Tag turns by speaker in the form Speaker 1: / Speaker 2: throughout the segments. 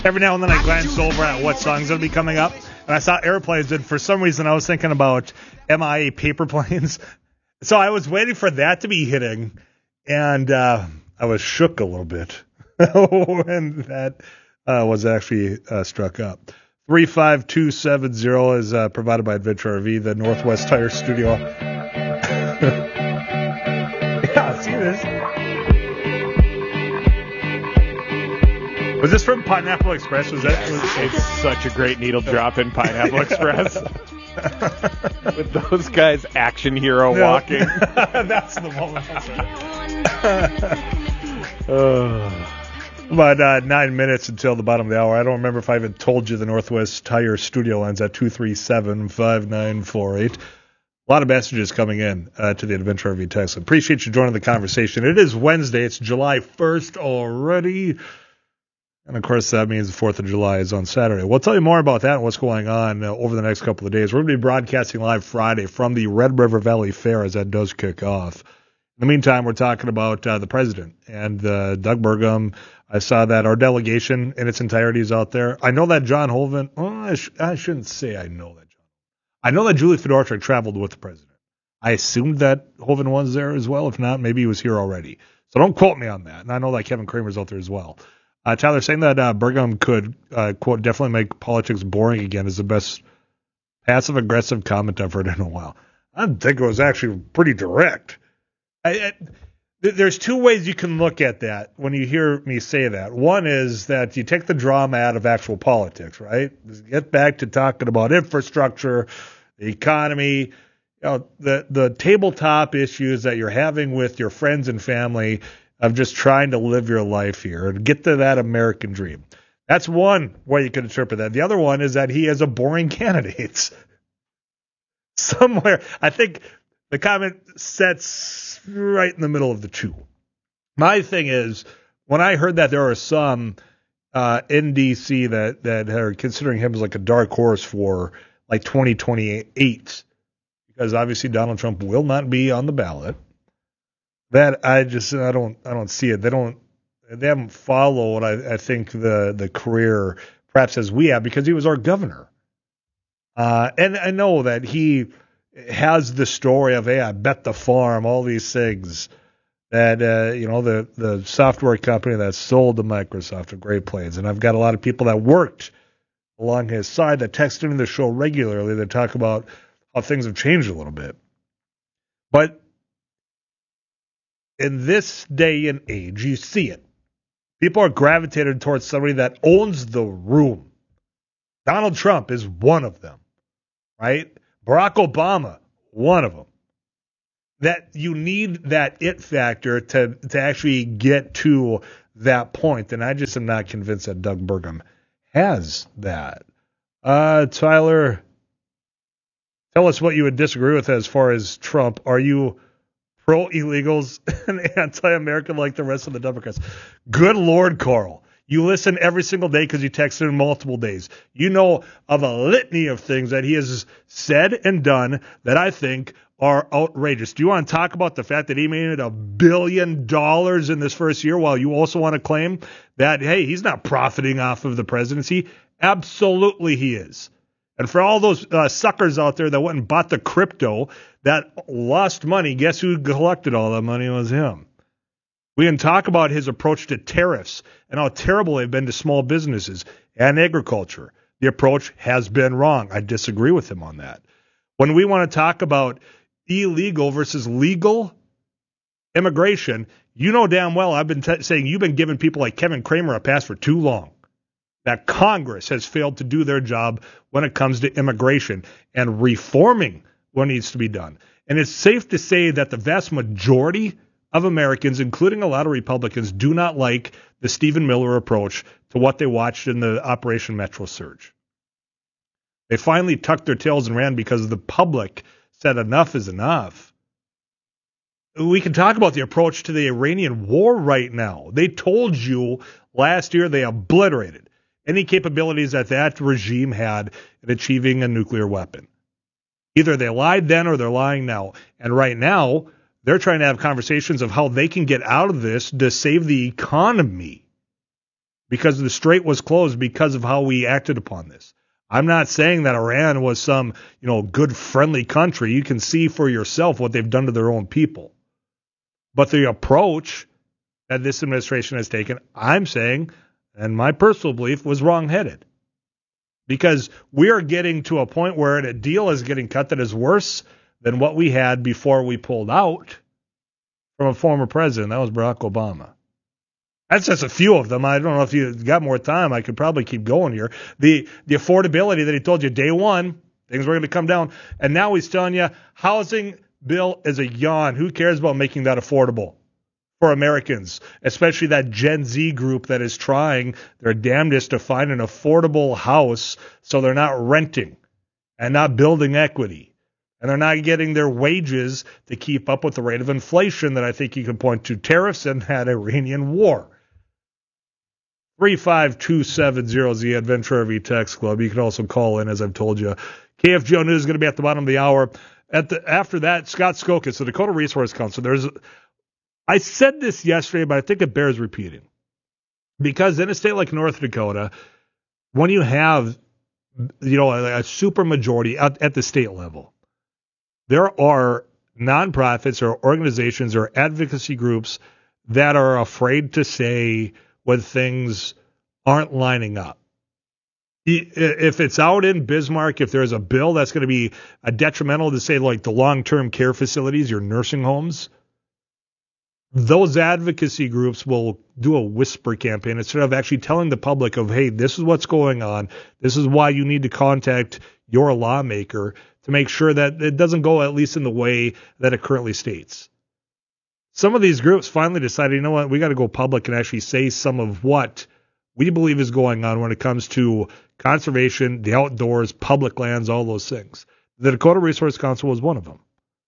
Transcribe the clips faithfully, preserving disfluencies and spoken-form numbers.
Speaker 1: Every now and then I glance over at what songs will be coming up, and I saw airplanes, and for some reason I was thinking about M I A paper planes. So I was waiting for that to be hitting, and uh, I was shook a little bit when that uh, was actually uh, struck up. three five two seven zero is uh, provided by Adventure R V, the Northwest Tire Studio. Yeah, see this? Was this from Pineapple Express? Was that? Was,
Speaker 2: it's such a great needle drop in Pineapple Express. With those guys, action hero
Speaker 1: yeah.
Speaker 2: walking.
Speaker 1: That's the moment. uh, about uh, nine minutes until the bottom of the hour. I don't remember if I even told you the Northwest Tire Studio lines at two three seven, five nine four eight. A lot of messages coming in uh, to the Adventure R V text. Appreciate you joining the conversation. It is Wednesday. It's July first already. And, of course, that means the fourth of July is on Saturday. We'll tell you more about that and what's going on uh, over the next couple of days. We're going to be broadcasting live Friday from the Red River Valley Fair as that does kick off. In the meantime, we're talking about uh, the president and uh, Doug Burgum. I saw that our delegation in its entirety is out there. I know that John Hoeven well, I, sh- I shouldn't say I know that. John. I know that Julie Fedorchuk traveled with the president. I assumed that Hoeven was there as well. If not, maybe he was here already. So don't quote me on that. And I know that Kevin Kramer's out there as well. Uh, Tyler, saying that uh, Burgum could, uh, quote, definitely make politics boring again is the best passive-aggressive comment I've heard in a while. I think it was actually pretty direct. I, I, th- there's two ways you can look at that when you hear me say that. One is that you take the drama out of actual politics, right? Just get back to talking about infrastructure, the economy, you know, the, the tabletop issues that you're having with your friends and family of just trying to live your life here and get to that American dream. That's one way you can interpret that. The other one is that he is a boring candidate. Somewhere, I think the comment sets right in the middle of the two. My thing is, when I heard that there are some uh, in D C that, that are considering him as like a dark horse for like twenty twenty-eight, because obviously Donald Trump will not be on the ballot. That I just I don't I don't see it. They don't they haven't followed I, I think the the career perhaps as we have because he was our governor. Uh, and I know that he has the story of hey I bet the farm, all these things that uh, you know the the software company that sold to Microsoft of Great Plains, and I've got a lot of people that worked along his side that text into the show regularly that talk about how things have changed a little bit, but. In this day and age, you see it. People are gravitated towards somebody that owns the room. Donald Trump is one of them, right? Barack Obama, one of them. That you need that it factor to, to actually get to that point, and I just am not convinced that Doug Burgum has that. Uh, Tyler, tell us what you would disagree with as far as Trump. Are you pro-illegals and anti-American like the rest of the Democrats? Good Lord, Carl. You listen every single day because you texted him multiple days. You know of a litany of things that he has said and done that I think are outrageous. Do you want to talk about the fact that he made a billion dollars in this first year while you also want to claim that, hey, he's not profiting off of the presidency? Absolutely he is. And for all those uh, suckers out there that went and bought the crypto that lost money, guess who collected all that money? It was him. We can talk about his approach to tariffs and how terrible they've been to small businesses and agriculture. The approach has been wrong. I disagree with him on that. When we want to talk about illegal versus legal immigration, you know damn well I've been t- saying you've been giving people like Kevin Kramer a pass for too long. That Congress has failed to do their job when it comes to immigration and reforming what needs to be done. And it's safe to say that the vast majority of Americans, including a lot of Republicans, do not like the Stephen Miller approach to what they watched in the Operation Metro Surge. They finally tucked their tails and ran because the public said enough is enough. We can talk about the approach to the Iranian war right now. They told you last year they obliterated any capabilities that that regime had in achieving a nuclear weapon. Either they lied then or they're lying now. And right now, they're trying to have conversations of how they can get out of this to save the economy. because the strait was closed because of how we acted upon this. I'm not saying that Iran was some, you know, good, friendly country. You can see for yourself what they've done to their own people. But the approach that this administration has taken, I'm saying, and my personal belief, was wrong-headed. Because we are getting to a point where a deal is getting cut that is worse than what we had before we pulled out from a former president. That was Barack Obama. That's just a few of them. I don't know if you got more time. I could probably keep going here. The the affordability that he told you day one, things were going to come down. And now he's telling you housing bill is a yawn. Who cares about making that affordable for Americans, especially that Gen Z group that is trying their damnedest to find an affordable house so they're not renting and not building equity. And they're not getting their wages to keep up with the rate of inflation that I think you can point to tariffs and that Iranian war. three five two seven zero Z at Ventura V Text Club. You can also call in, as I've told you. K F G O News is going to be at the bottom of the hour. At the After that, Scott Skokas, the Dakota Resource Council. There's, I said this yesterday, but I think it bears repeating. Because in a state like North Dakota, when you have, you know, a, a super majority at, at the state level, there are nonprofits or organizations or advocacy groups that are afraid to say when things aren't lining up. If it's out in Bismarck, if there's a bill that's going to be a detrimental to, say, like the long-term care facilities, your nursing homes, those advocacy groups will do a whisper campaign instead of actually telling the public of, hey, this is what's going on. This is why you need to contact your lawmaker to make sure that it doesn't go at least in the way that it currently states. Some of these groups finally decided, you know what, we got to go public and actually say some of what we believe is going on when it comes to conservation, the outdoors, public lands, all those things. The Dakota Resource Council was one of them.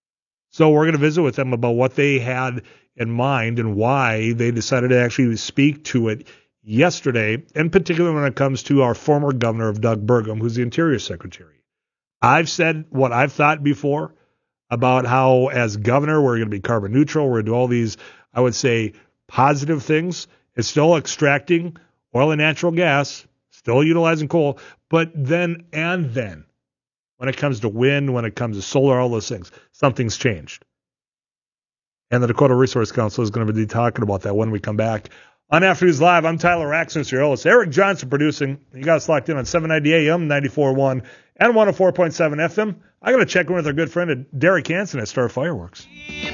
Speaker 1: So we're going to visit with them about what they had in mind and why they decided to actually speak to it yesterday, in particular when it comes to our former governor of Doug Burgum, who's the Interior Secretary. I've said what I've thought before about how, as governor, we're going to be carbon neutral. We're going to do all these, I would say, positive things. It's still extracting oil and natural gas, still utilizing coal, but then and then, when it comes to wind, when it comes to solar, all those things, something's changed. And the Dakota Resource Council is going to be talking about that when we come back. On After News Live, I'm Tyler Axon, your host. Eric Johnson producing. You got us locked in on seven ninety A M, ninety-four point one, and one oh four point seven F M. I got to check in with our good friend Derek Hansen at Star Fireworks.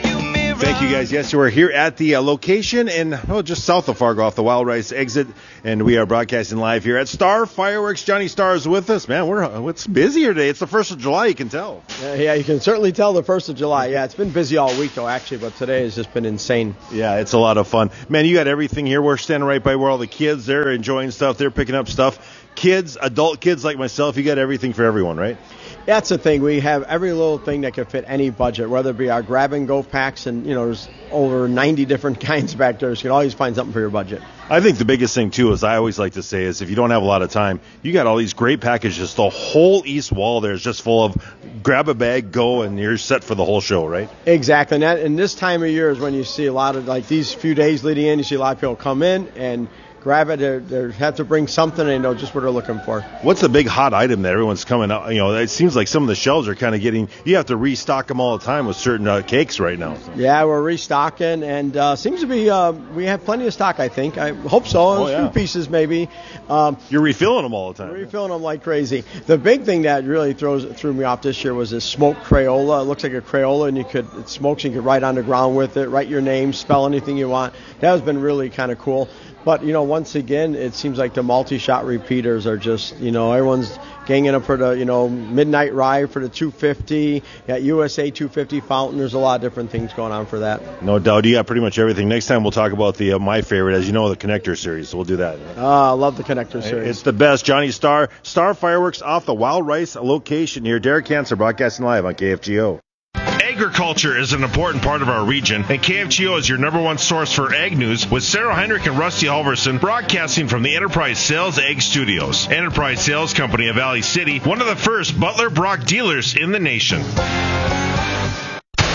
Speaker 3: Thank you, guys. Yes, we're here at the uh, location in, oh, just south of Fargo off the Wild Rice exit, and we are broadcasting live here at Star Fireworks. Johnny Starr is with us. Man, we're it's busy here today. It's the first of July, you can tell.
Speaker 4: Uh, yeah, you can certainly tell the first of July. Yeah, it's been busy all week, though, actually, but today has just been insane.
Speaker 3: Yeah, it's a lot of fun. Man, you got everything here. We're standing right by where all the kids, they're enjoying stuff. They're picking up stuff. Kids, adult kids like myself, you got everything for everyone, right?
Speaker 4: That's the thing. We have every little thing that can fit any budget, whether it be our grab-and-go packs, and, you know, there's over ninety different kinds back there, so you can always find something for your budget.
Speaker 3: I think the biggest thing, too, is I always like to say is if you don't have a lot of time, you got all these great packages. The whole east wall there is just full of grab a bag, go, and you're set for the whole show, right?
Speaker 4: Exactly. And, that, and this time of year is when you see a lot of, like these few days leading in, you see a lot of people come in and grab it. They, they have to bring something, and they know just what they're looking for.
Speaker 3: What's the big hot item that everyone's coming out? You know, it seems like some of the shelves are kind of getting, you have to restock them all the time with certain uh, cakes right now.
Speaker 4: Yeah, we're restocking, and uh, seems to be, uh, we have plenty of stock, I think. I hope so.
Speaker 3: Oh,
Speaker 4: a
Speaker 3: yeah.
Speaker 4: few pieces maybe. Um,
Speaker 3: You're refilling them all the time.
Speaker 4: Refilling them like crazy. The big thing that really throws threw me off this year was this smoked Crayola. It looks like a Crayola, and you could, it smokes, and you could write on the ground with it, write your name, spell anything you want. That has been really kind of cool. But, you know, once again, it seems like the multi-shot repeaters are just, you know, everyone's ganging up for the, you know, Midnight Ride for the two fifty, got U S A two fifty fountain. There's a lot of different things going on for that.
Speaker 3: No doubt. You got pretty much everything. Next time we'll talk about the uh, my favorite, as you know, the Connector Series. So we'll do that.
Speaker 4: Ah, uh, I love the Connector Series.
Speaker 3: It's the best. Johnny Starr, Star Fireworks off the Wild Rice location here. Derek Hansen broadcasting live on K F G O.
Speaker 5: Agriculture is an important part of our region, and K F G O is your number one source for ag news with Sarah Heinrich and Rusty Halverson broadcasting from the Enterprise Sales Ag Studios. Enterprise Sales Company of Valley City, one of the first Butler Brock dealers in the nation.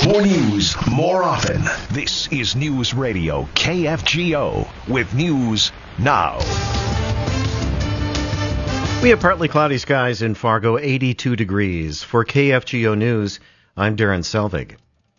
Speaker 6: More news, more often. This is News Radio K F G O with News Now.
Speaker 7: We have partly cloudy skies in Fargo, eighty-two degrees. For K F G O News, I'm Darren Selvig.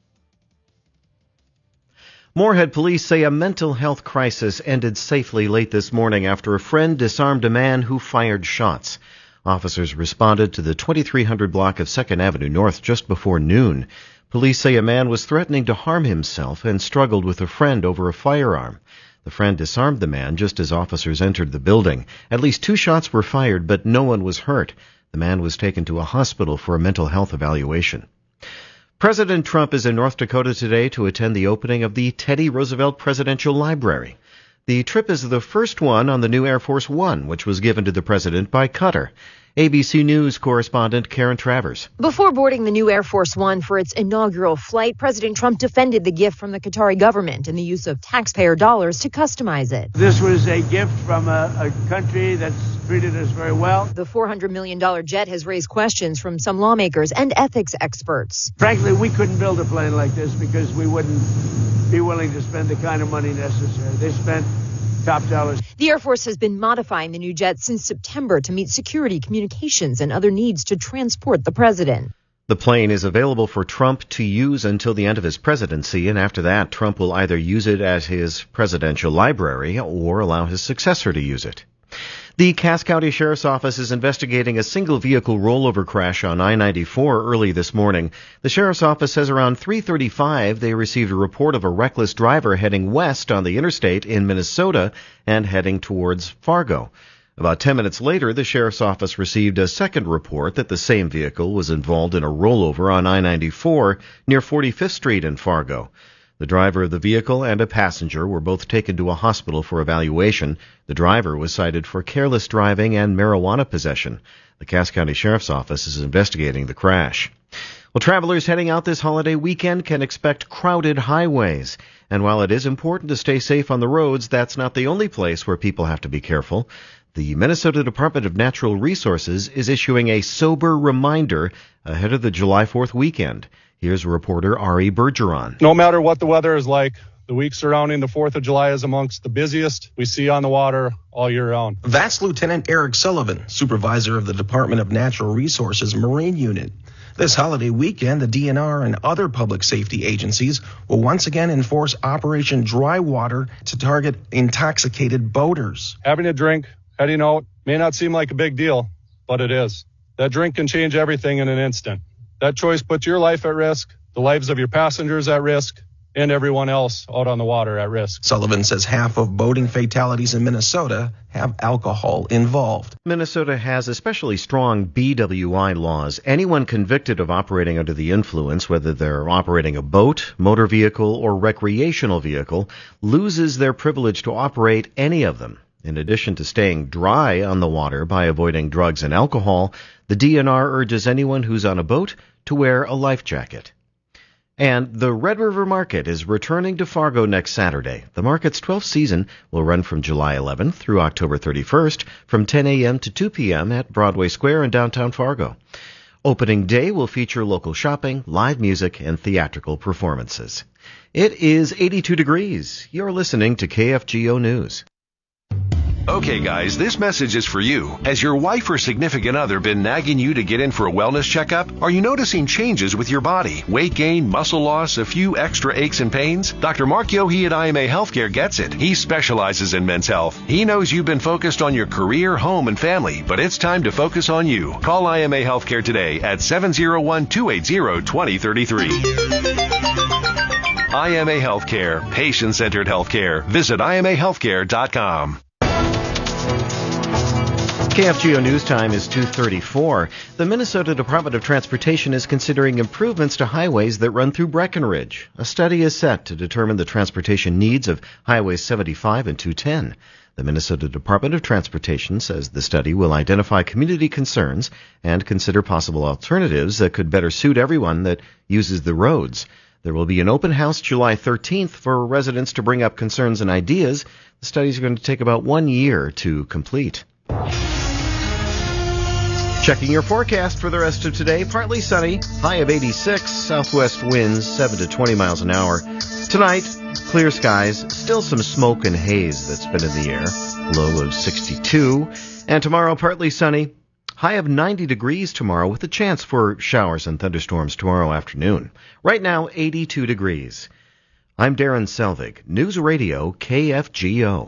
Speaker 7: Moorhead police say a mental health crisis ended safely late this morning after a friend disarmed a man who fired shots. Officers responded to the twenty-three hundred block of second Avenue North just before noon. Police say a man was threatening to harm himself and struggled with a friend over a firearm. The friend disarmed the man just as officers entered the building. At least two shots were fired, but no one was hurt. The man was taken to a hospital for a mental health evaluation. President Trump is in North Dakota today to attend the opening of the Teddy Roosevelt Presidential Library. The trip is the first one on the new Air Force One, which was given to the president by Qatar. A B C News correspondent Karen Travers.
Speaker 8: Before boarding the new Air Force One for its inaugural flight, President Trump defended the gift from the Qatari government and the use of taxpayer dollars to customize it.
Speaker 9: This was a gift from a, a country that's treated us very well.
Speaker 8: The four hundred million dollars jet has raised questions from some lawmakers and ethics experts.
Speaker 9: Frankly, we couldn't build a plane like this because we wouldn't be willing to spend the kind of money necessary. They spent top dollars.
Speaker 8: The Air Force has been modifying the new jet since September to meet security, communications, and other needs to transport the president.
Speaker 7: The plane is available for Trump to use until the end of his presidency, and after that, Trump will either use it as his presidential library or allow his successor to use it. The Cass County Sheriff's Office is investigating a single-vehicle rollover crash on I ninety-four early this morning. The Sheriff's Office says around three thirty-five they received a report of a reckless driver heading west on the interstate in Minnesota and heading towards Fargo. About ten minutes later, the Sheriff's Office received a second report that the same vehicle was involved in a rollover on I ninety-four near forty-fifth Street in Fargo. The driver of the vehicle and a passenger were both taken to a hospital for evaluation. The driver was cited for careless driving and marijuana possession. The Cass County Sheriff's Office is investigating the crash. Well, travelers heading out this holiday weekend can expect crowded highways. And while it is important to stay safe on the roads, that's not the only place where people have to be careful. The Minnesota Department of Natural Resources is issuing a sober reminder ahead of the July fourth weekend. Here's reporter Ari Bergeron.
Speaker 10: No matter what the weather is like, the week surrounding the fourth of July is amongst the busiest we see on the water all year round.
Speaker 11: That's Lieutenant Eric Sullivan, supervisor of the Department of Natural Resources Marine Unit. This holiday weekend, the D N R and other public safety agencies will once again enforce Operation Dry Water to target intoxicated boaters.
Speaker 10: Having a drink, heading out, may not seem like a big deal, but it is. That drink can change everything in an instant. That choice puts your life at risk, the lives of your passengers at risk, and everyone else out on the water at risk.
Speaker 11: Sullivan says half of boating fatalities in Minnesota have alcohol involved.
Speaker 7: Minnesota has especially strong B W I laws. Anyone convicted of operating under the influence, whether they're operating a boat, motor vehicle, or recreational vehicle, loses their privilege to operate any of them. In addition to staying dry on the water by avoiding drugs and alcohol, the D N R urges anyone who's on a boat to wear a life jacket. And the Red River Market is returning to Fargo next Saturday. The market's twelfth season will run from July eleventh through October thirty-first from ten a.m. to two p.m. at Broadway Square in downtown Fargo. Opening day will feature local shopping, live music, and theatrical performances. It is eighty-two degrees. You're listening to K F G O News.
Speaker 6: Okay, guys, this message is for you. Has your wife or significant other been nagging you to get in for a wellness checkup? Are you noticing changes with your body? Weight gain, muscle loss, a few extra aches and pains? Doctor Mark Yohe at I M A Healthcare gets it. He specializes in men's health. He knows you've been focused on your career, home, and family, but it's time to focus on you. Call I M A Healthcare today at seven oh one, two eight zero, two oh three three. I M A Healthcare, patient-centered healthcare. Visit I M A healthcare dot com.
Speaker 7: K F G O News Time is two thirty-four. The Minnesota Department of Transportation is considering improvements to highways that run through Breckenridge. A study is set to determine the transportation needs of Highways seventy-five and two ten. The Minnesota Department of Transportation says the study will identify community concerns and consider possible alternatives that could better suit everyone that uses the roads. There will be an open house July thirteenth for residents to bring up concerns and ideas. The study is going to take about one year to complete. Checking your forecast for the rest of today. Partly sunny, high of eighty-six, southwest winds seven to twenty miles an hour. Tonight, clear skies, still some smoke and haze that's been in the air, low of sixty-two. And tomorrow, partly sunny, high of ninety degrees tomorrow with a chance for showers and thunderstorms tomorrow afternoon. Right now, eighty-two degrees. I'm Darren Selvig, News Radio K F G O.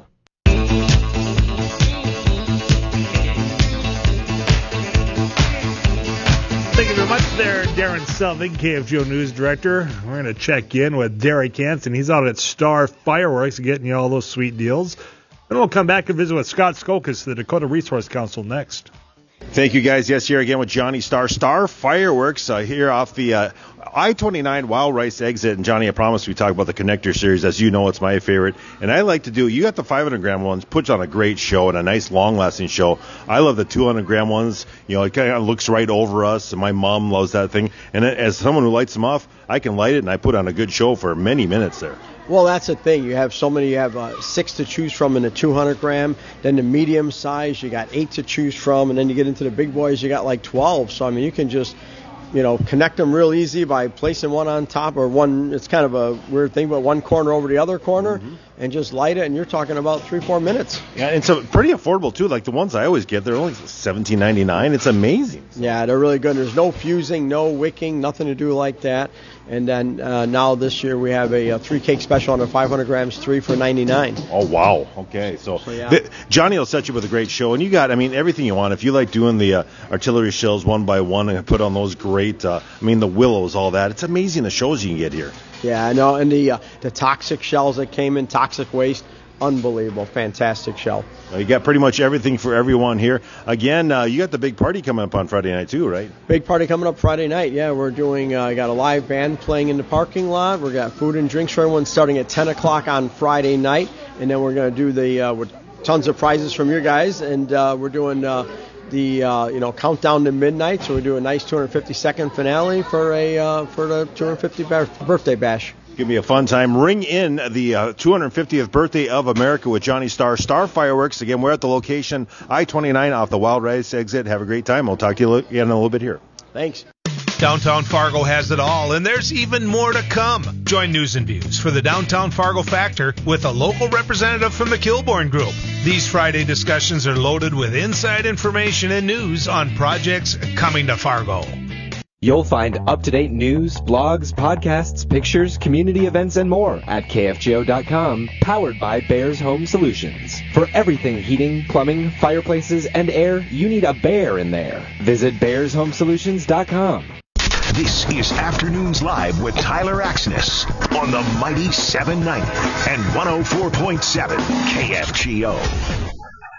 Speaker 1: Thank you very much there, Darren Selvig, K F G O News Director. We're going to check in with Derek Hansen. He's out at Star Fireworks getting you all those sweet deals. Then we'll come back and visit with Scott Skokas, the Dakota Resource Council, next.
Speaker 3: Thank you, guys. Yes, here again with Johnny Star. Star Fireworks uh, here off the uh, I twenty-nine Wild Rice exit. And, Johnny, I promise we talk about the Connector Series. As you know, it's my favorite. And I like to do, you got the five hundred gram ones, puts on a great show and a nice long-lasting show. I love the two hundred gram ones. You know, it kind of looks right over us, and my mom loves that thing. And as someone who lights them off, I can light it, and I put on a good show for many minutes there.
Speaker 4: Well, that's the thing. You have so many. You have uh, six to choose from in the two hundred gram. Then the medium size, you got eight to choose from. And then you get into the big boys, you got like twelve. So, I mean, you can just, you know, connect them real easy by placing one on top or one. It's kind of a weird thing, but one corner over the other corner, mm-hmm. and just light it, and you're talking about three, four minutes.
Speaker 3: Yeah, and it's a, pretty affordable, too. Like the ones I always get, they're only seventeen ninety-nine. It's amazing.
Speaker 4: Yeah, they're really good. There's no fusing, no wicking, nothing to do like that. And then uh, now this year we have a, a three cake special on the five hundred grams, three for ninety-nine.
Speaker 3: Oh, wow. Okay. So,
Speaker 4: so yeah.
Speaker 3: the, Johnny will set you with a great show. And you got, I mean, everything you want. If you like doing the uh, artillery shells one by one and put on those great, uh, I mean, the willows, all that. It's amazing the shows you can get here.
Speaker 4: Yeah, I know. And the, uh, the toxic shells that came in, toxic waste. Unbelievable. Fantastic shell.
Speaker 3: Well, you got pretty much everything for everyone here. Again, uh, you got the big party coming up on Friday night, too, right?
Speaker 4: Big party coming up Friday night. Yeah, we're doing, uh, got a live band playing in the parking lot. We've got food and drinks for everyone starting at ten o'clock on Friday night. And then we're going to do the, uh, with tons of prizes from your guys. And uh, we're doing uh, the, uh, you know, countdown to midnight. So we do a nice two hundred fifty-second finale for a uh, for the two hundred fiftieth birthday bash.
Speaker 3: Give me a fun time. Ring in the uh, two hundred fiftieth birthday of America with Johnny Star. Star Fireworks. Again, we're at the location I twenty-nine off the Wild Rice exit. Have a great time. We'll talk to you again in a little bit here.
Speaker 4: Thanks.
Speaker 12: Downtown Fargo has it all, and there's even more to come. Join News and Views for the Downtown Fargo Factor with a local representative from the Kilbourne Group. These Friday discussions are loaded with inside information and news on projects coming to Fargo.
Speaker 13: You'll find up-to-date news, blogs, podcasts, pictures, community events, and more at K F G O dot com, powered by Bears Home Solutions. For everything heating, plumbing, fireplaces, and air, you need a bear in there. Visit Bears Home Solutions dot com.
Speaker 14: This is Afternoons Live with Tyler Axness on the mighty seven ninety and one oh four point seven K F G O.